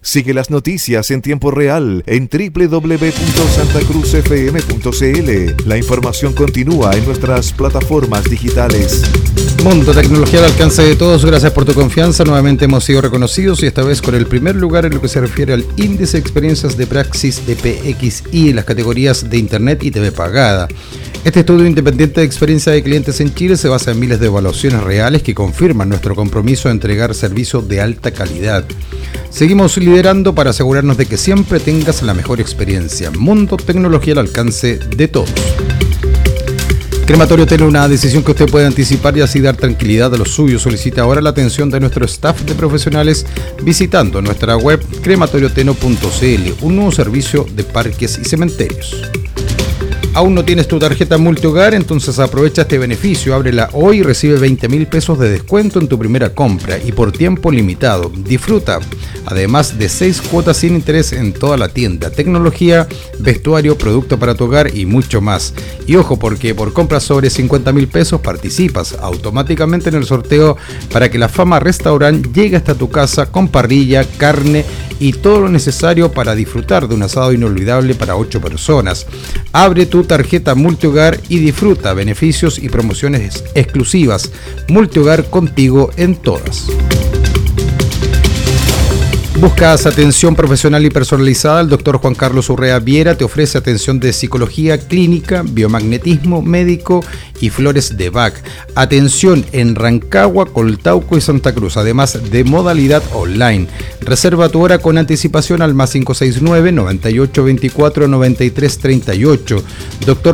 Sigue las noticias en tiempo real en www.santacruzfm.cl. La información continúa en nuestras plataformas digitales. Mundo Tecnología al alcance de todos. Gracias por tu confianza. Nuevamente hemos sido reconocidos y esta vez con el primer lugar en lo que se refiere al índice de experiencias de Praxis de PXI en las categorías de Internet y TV pagada. Este estudio independiente de experiencia de clientes en Chile se basa en miles de evaluaciones reales que confirman nuestro compromiso de entregar servicios de alta calidad. Seguimos liderando para asegurarnos de que siempre tengas la mejor experiencia. Mundo Tecnología al alcance de todos. Crematorio tiene una decisión que usted puede anticipar y así dar tranquilidad a los suyos. Solicita ahora la atención de nuestro staff de profesionales visitando nuestra web crematorioteno.cl, un nuevo servicio de parques y cementerios. ¿Aún no tienes tu tarjeta multihogar? Entonces aprovecha este beneficio, ábrela hoy y recibe 20.000 pesos de descuento en tu primera compra y por tiempo limitado. Disfruta, además de 6 cuotas sin interés en toda la tienda, tecnología, vestuario, producto para tu hogar y mucho más. Y ojo, porque por compras sobre 50.000 pesos participas automáticamente en el sorteo para que la Fama Restaurant llegue hasta tu casa con parrilla, carne y todo lo necesario para disfrutar de un asado inolvidable para 8 personas. Abre tu tarjeta multihogar y disfruta beneficios y promociones exclusivas. Multihogar, contigo en todas. ¿Buscas atención profesional y personalizada? El Dr. Juan Carlos Urrea Viera te ofrece atención de psicología clínica, biomagnetismo médico y flores de Bach. Atención en Rancagua, Coltauco y Santa Cruz, además de modalidad online. Reserva tu hora con anticipación al +569 9824 9338. Dr.